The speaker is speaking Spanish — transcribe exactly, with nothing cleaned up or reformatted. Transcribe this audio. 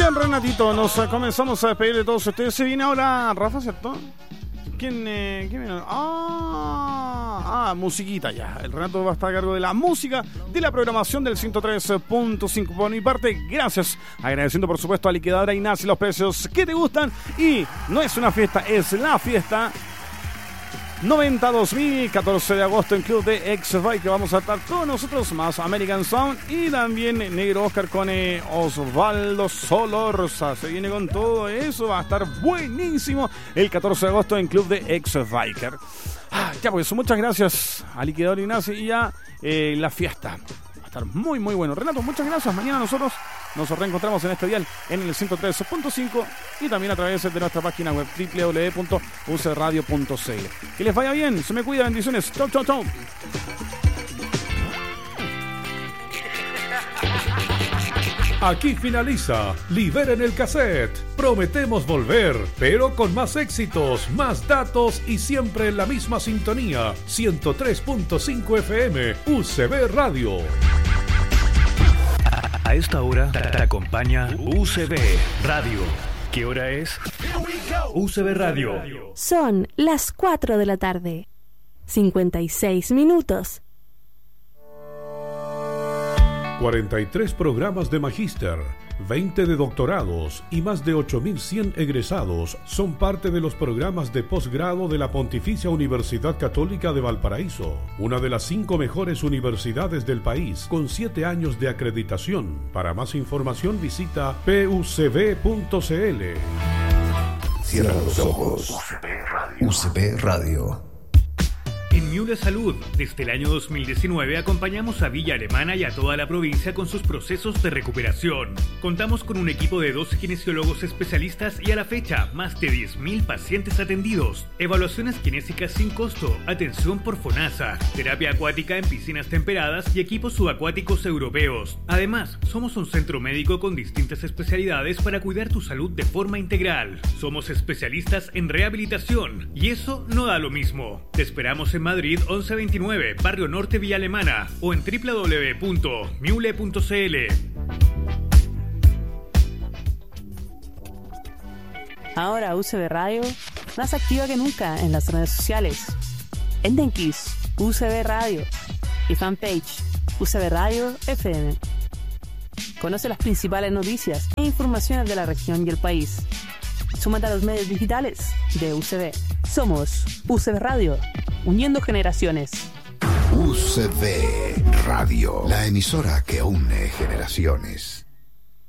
bien, Renatito, nos uh, comenzamos a despedir de todos ustedes. Se viene ahora Rafa, ¿cierto? ¿Quién, eh, ¿quién viene? Ah, ah, musiquita ya. El Renato va a estar a cargo de la música, de la programación del ciento tres punto cinco. Por mi parte, gracias. Agradeciendo, por supuesto, a Liquidadora Ignacio los precios que te gustan. Y no es una fiesta, es la fiesta. noventa dos mil, catorce de agosto en Club de X-Bike, que vamos a estar todos nosotros, más American Sound y también Negro Oscar con eh, Osvaldo Solorza. Se viene con todo eso, va a estar buenísimo el catorce de agosto en Club de X-Biker. Ah, ya pues, muchas gracias a Liquidador Ignacio y ya eh, la fiesta. Va a estar muy muy bueno. Renato, muchas gracias. Mañana nosotros nos reencontramos en este dial en el ciento tres punto cinco y también a través de nuestra página web doble u doble u doble u punto u c radio punto c l. Que les vaya bien, se me cuida, bendiciones. Chau, chau, chau. Aquí finaliza Liberen el Cassette. Prometemos volver, pero con más éxitos, más datos y siempre en la misma sintonía. ciento tres punto cinco F M, U C B Radio. A esta hora te acompaña U C B Radio. ¿Qué hora es? U C B Radio. Son las cuatro de la tarde. cincuenta y seis minutos. cuarenta y tres programas de magíster, veinte de doctorados y más de ocho mil cien egresados son parte de los programas de posgrado de la Pontificia Universidad Católica de Valparaíso, una de las cinco mejores universidades del país, con siete años de acreditación. Para más información visita p u c b punto c l. Cierra los ojos. U C B Radio. En Miule Salud, desde el año dos mil diecinueve acompañamos a Villa Alemana y a toda la provincia con sus procesos de recuperación. Contamos con un equipo de dos kinesiólogos especialistas y a la fecha, más de diez mil pacientes atendidos. Evaluaciones kinésicas sin costo, atención por FONASA, terapia acuática en piscinas temperadas y equipos subacuáticos europeos. Además, somos un centro médico con distintas especialidades para cuidar tu salud de forma integral. Somos especialistas en rehabilitación y eso no da lo mismo. Te esperamos en Madrid once veintinueve, Barrio Norte, Villa Alemana, o en doble u doble u doble u punto miule punto c l. Ahora U C B Radio, más activa que nunca en las redes sociales. En Denkies, U C B Radio, y fanpage U C B Radio F M. Conoce las principales noticias e informaciones de la región y el país. Súmate a los medios digitales de U C B. Somos U C B Radio, uniendo generaciones. U C B Radio, la emisora que une generaciones.